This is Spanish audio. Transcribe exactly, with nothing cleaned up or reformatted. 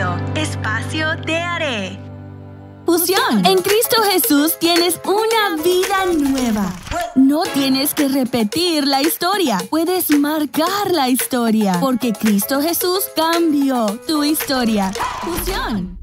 favorito, Espacio Te Haré. Fusión. En Cristo Jesús tienes una vida nueva. No tienes que repetir la historia. Puedes marcar la historia. Porque Cristo Jesús cambió tu historia. Fusión.